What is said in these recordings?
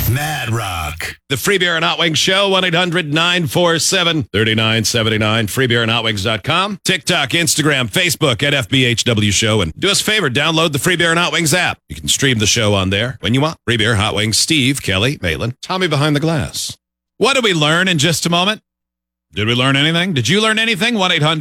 Mad Rock. The Free Beer and Hot Wings Show, 1-800-947-3979, freebeerandhotwings.com. TikTok, Instagram, Facebook at FBHW Show. And do us a favor, download the Free Beer and Hot Wings app. You can stream the show on there when you want. Free Beer, Hot Wings, Steve, Kelly, Maitland, Tommy behind the glass. What did we learn in just a moment? Did we learn anything? Did you learn anything?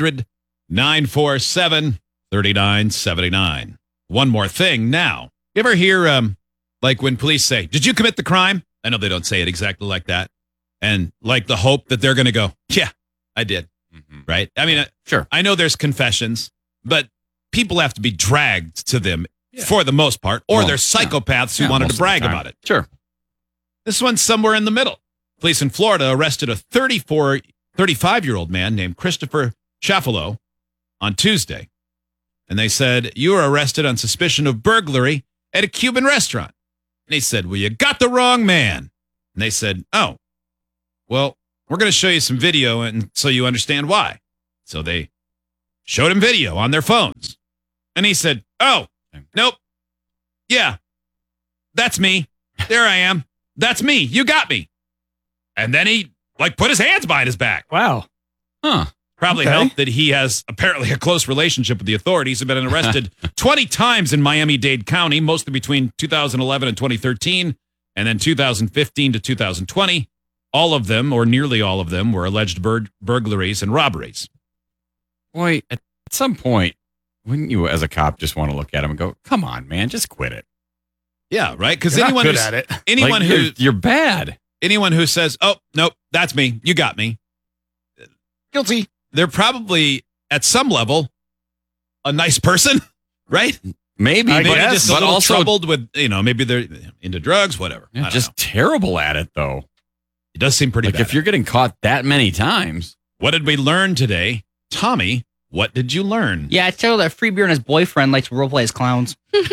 1-800-947-3979. One more thing now. You ever hear, like when police say, did you commit the crime? I know they don't say it exactly like that. And like the hope that they're going to go, yeah, I did. Mm-hmm. Right? I mean, sure. I know there's confessions, but people have to be dragged to them for the most part, or they're psychopaths who wanted to brag about it. Sure. This one's somewhere in the middle. Police in Florida arrested a 35-year-old man named Christopher Chafalo on Tuesday. And they said, you were arrested on suspicion of burglary at a Cuban restaurant. And he said, well, you got the wrong man. And they said, oh, well, we're going to show you some video and so you understand why. So they showed him video on their phones. And he said, oh, nope. Yeah, that's me. There I am. That's me. You got me. And then he put his hands behind his back. Wow. Huh. Probably helped that he has apparently a close relationship with the authorities. He's been arrested 20 times in Miami-Dade County, mostly between 2011 and 2013, and then 2015 to 2020. All of them, or nearly all of them, were alleged burglaries and robberies. Boy, at some point, wouldn't you as a cop just want to look at him and go, come on, man, just quit it? Yeah, right? Because anyone good at it. Anyone you're bad. Anyone who says, oh, nope, that's me. You got me. Guilty. They're probably, at some level, a nice person, right? Maybe, Maybe just a but little also troubled with, maybe they're into drugs, whatever. Yeah, just terrible at it, though. It does seem pretty bad. If you're getting caught that many times. What did we learn today? Tommy, what did you learn? Yeah, I tell that Free Beer and his boyfriend likes to roleplay as clowns.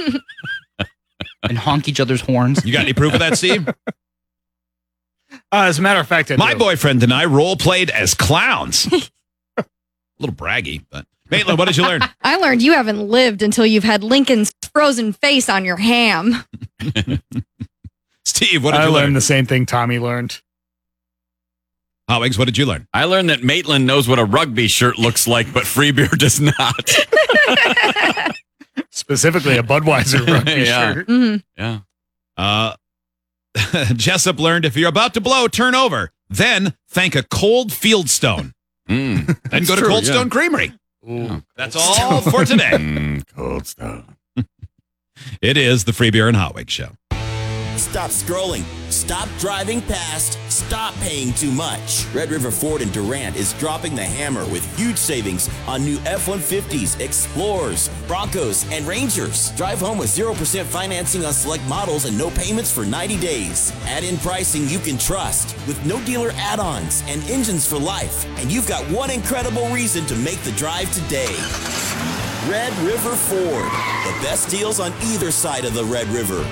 And honk each other's horns. You got any proof of that, Steve? As a matter of fact, my boyfriend and I role-played as clowns. A little braggy, but Maitland, what did you learn? I learned you haven't lived until you've had Lincoln's frozen face on your ham. Steve, what did I you learn? learned the same thing Tommy learned. Hot Wings, what did you learn? I learned that Maitland knows what a rugby shirt looks like, but Free Beer does not. Specifically a Budweiser rugby shirt. Mm-hmm. Yeah. Jessup learned if you're about to blow, turn over. Then thank a cold Fieldstone. Then go to Cold Stone Creamery. Ooh, that's all for today. Cold Stone. It is the Free Beer and Hot Wings Show. Stop scrolling. Stop driving past. Stop paying too much. Red River Ford in Durant is dropping the hammer with huge savings on new F-150s, Explorers, Broncos, and Rangers. Drive home with 0% financing on select models and no payments for 90 days. Add in pricing you can trust with no dealer add-ons and engines for life. And you've got one incredible reason to make the drive today. Red River Ford. The best deals on either side of the Red River.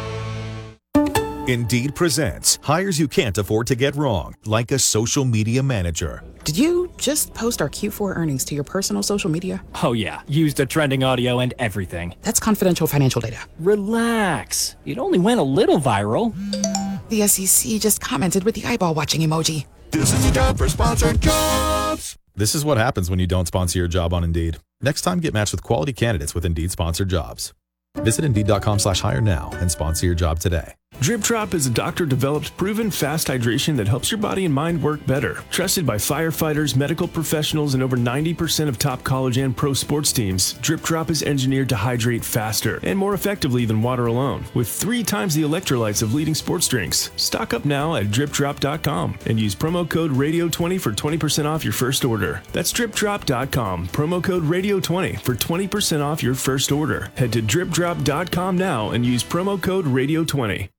Indeed presents hires you can't afford to get wrong, like a social media manager. Did you just post our Q4 earnings to your personal social media? Oh yeah, used the trending audio and everything. That's confidential financial data. Relax. It only went a little viral. The SEC just commented with the eyeball watching emoji. This is the job for sponsored jobs. This is what happens when you don't sponsor your job on Indeed. Next time, get matched with quality candidates with Indeed sponsored jobs. Visit Indeed.com/hire now and sponsor your job today. Drip Drop is a doctor-developed, proven fast hydration that helps your body and mind work better. Trusted by firefighters, medical professionals, and over 90% of top college and pro sports teams, Drip Drop is engineered to hydrate faster and more effectively than water alone, with 3 times the electrolytes of leading sports drinks. Stock up now at DripDrop.com and use promo code RADIO20 for 20% off your first order. That's DripDrop.com, promo code RADIO20 for 20% off your first order. Head to DripDrop.com now and use promo code RADIO20.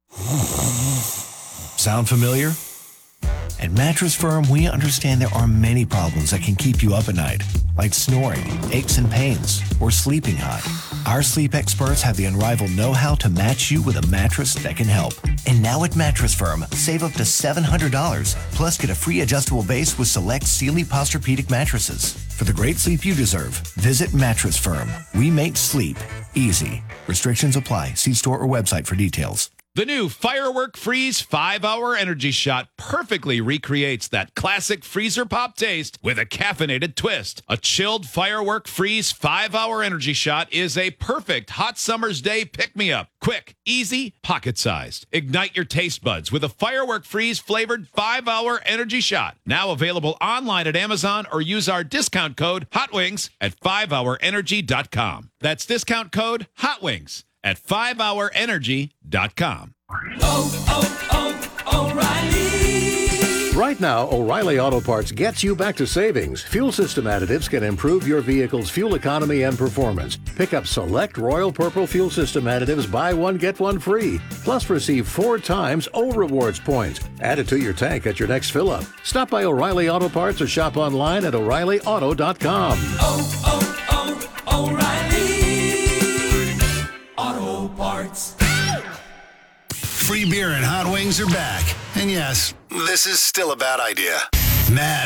Sound familiar? At Mattress Firm, we understand there are many problems that can keep you up at night, like snoring, aches and pains, or sleeping hot. Our sleep experts have the unrivaled know-how to match you with a mattress that can help. And now at Mattress Firm, save up to $700, plus get a free adjustable base with select Sealy Posturepedic mattresses. For the great sleep you deserve, visit Mattress Firm. We make sleep easy. Restrictions apply. See store or website for details. The new Firework Freeze 5-Hour Energy Shot perfectly recreates that classic freezer pop taste with a caffeinated twist. A chilled Firework Freeze 5-Hour Energy Shot is a perfect hot summer's day pick-me-up. Quick, easy, pocket-sized. Ignite your taste buds with a Firework Freeze flavored 5-Hour Energy Shot. Now available online at Amazon or use our discount code HOTWINGS at 5hourenergy.com. That's discount code HOTWINGS at 5hourenergy.com. O'Reilly! Right now, O'Reilly Auto Parts gets you back to savings. Fuel system additives can improve your vehicle's fuel economy and performance. Pick up select Royal Purple fuel system additives, buy one, get one free. Plus, receive 4 times O Rewards points. Add it to your tank at your next fill-up. Stop by O'Reilly Auto Parts or shop online at O'ReillyAuto.com. Free beer and hot wings are back. And yes, this is still a bad idea. Mad